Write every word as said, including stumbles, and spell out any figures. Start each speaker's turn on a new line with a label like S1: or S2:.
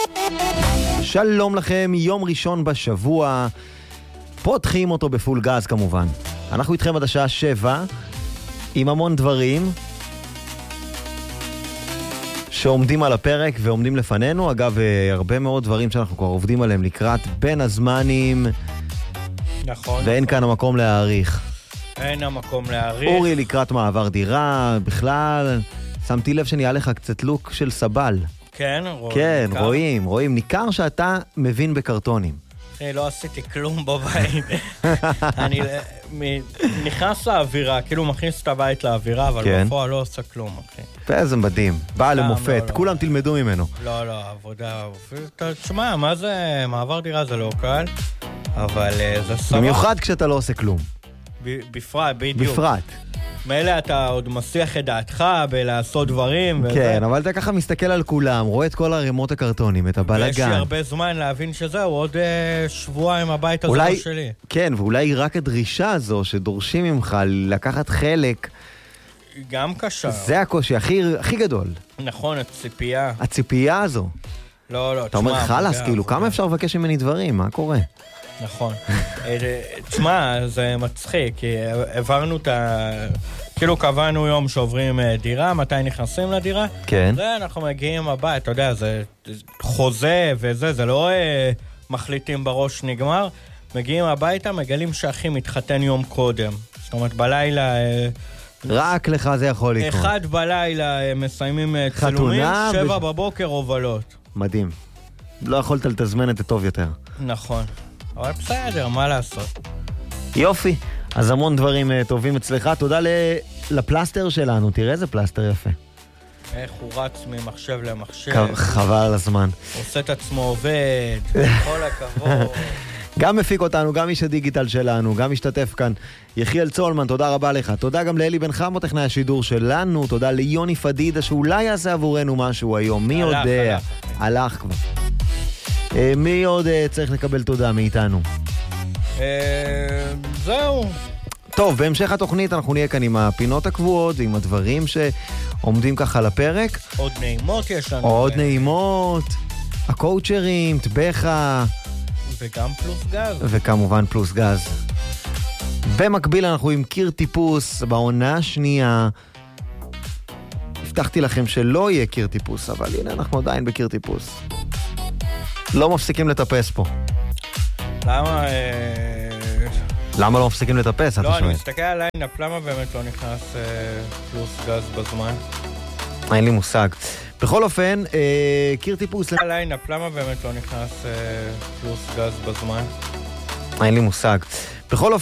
S1: שלום לכם, יום ראשון בשבוע, פותחים אותו בפול גז כמובן. אנחנו איתכם עד השעה שבע, עם המון דברים שעומדים על הפרק ועומדים לפנינו. אגב, הרבה מאוד דברים שאנחנו כבר עובדים עליהם לקראת בין הזמנים.
S2: נכון.
S1: ואין
S2: נכון.
S1: כאן המקום להעריך.
S2: אין המקום להעריך.
S1: אורי לקראת מעבר דירה, בכלל, שמתי לב שנהיה לך קצת לוק של סבל.
S2: כן, רואים.
S1: כן,
S2: ניכר.
S1: רואים, רואים. ניכר שאתה מבין בקרטונים.
S2: אחי, לא עשיתי כלום בבית. אני מ- נכנס לאווירה, כאילו מכניס את הבית לאווירה, אבל
S1: כן.
S2: בפועל לא עושה כלום, אחי.
S1: ואיזה מדהים. בא למופת,
S2: לא, לא.
S1: כולם תלמדו ממנו.
S2: לא, לא, עבודה... תשמע, מה זה... מעבר דירה זה לא קל, אבל אה, זה סבבה.
S1: במיוחד כשאתה לא עושה כלום.
S2: ב- בפרט, בדיוק.
S1: בפרט.
S2: מילא אתה עוד מסיח את דעתך בלעשות דברים. וזה.
S1: כן, אבל אתה ככה מסתכל על כולם, רואה את כל הרמות הקרטונים, את
S2: ויש לי
S1: הבלגן.
S2: הרבה זמן להבין שזהו, עוד אה, שבועיים הבית הזה
S1: אולי,
S2: לא שלי.
S1: כן, ואולי רק הדרישה הזו שדורשים ממך לקחת חלק,
S2: גם קשה.
S1: זה הקושי הכי, הכי גדול.
S2: נכון, הציפייה.
S1: הציפייה הזו.
S2: לא, לא,
S1: אתה אומר
S2: תשמע,
S1: חלס,
S2: עבודה,
S1: כאילו,
S2: עבודה.
S1: כמה אפשר לבקש ממני דברים? מה קורה?
S2: נכון. אה, תשמע, זה מצחיק, כי עברנו את ה... כאילו קבענו יום שעוברים אה, דירה, מתי נכנסים לדירה.
S1: כן.
S2: זה אנחנו מגיעים הבית, אתה יודע, זה חוזה וזה, זה לא אה, מחליטים בראש נגמר. מגיעים הביתה, מגלים שאחי מתחתן יום קודם. זאת אומרת, בלילה... אה,
S1: רק לך זה יכול לקרות.
S2: אחד בלילה אה, מסיימים אה,
S1: חתונה
S2: צילומים, שבע
S1: ו-
S2: בבוקר הובלות.
S1: מדהים. לא יכולת לתזמן את זה טוב יותר.
S2: נכון. אבל בסדר, מה לעשות?
S1: יופי. אז המון דברים uh, טובים אצלך. תודה ל... לפלסטר שלנו. תראה איזה פלסטר יפה.
S2: איך הוא רץ ממחשב למחשב.
S1: כ- חבל על הזמן.
S2: עושה את עצמו עובד, כל הכבוד.
S1: גם מפיק אותנו, גם איש הדיגיטל שלנו, גם משתתף כאן. יחיאל צולמן, תודה רבה לך. תודה גם לאלי בן חמו, טכנאי השידור שלנו. תודה ליוני פדידה, שאולי יעשה עבורנו משהו היום. מי
S2: הלך,
S1: יודע?
S2: הלך.
S1: הלך כבר. Uh, מי עוד uh, צריך לקבל תודה מאיתנו?
S2: אה, זהו.
S1: טוב, בהמשך התוכנית אנחנו נהיה כאן עם הפינות הקבועות, עם הדברים שעומדים ככה על הפרק.
S2: עוד נעימות יש לנו.
S1: עוד
S2: אה,
S1: נעימות, הקואוצ'רים, טבחה,
S2: וגם פלוס גז.
S1: וכמובן פלוס גז. במקביל אנחנו עם קיר טיפוס בעונה השנייה. הבטחתי לכם שלא יהיה קיר טיפוס, אבל הנה אנחנו עדיין בקיר טיפוס. לא מפסיקים לטפס פה.
S2: למה... אה,
S1: למה לא מפסיקים לטפס? אתה
S2: לא, אני
S1: שואל.
S2: מסתכל על ליינאפ, למה באמת לא נכנס אה, פלוס גז בזמן?
S1: אין לי מושג. בכל אופן, אה, קיר טיפוס...
S2: ליינאפ, למה באמת לא נכנס אה, פלוס גז בזמן?
S1: אין לי מושג. בכל אופן...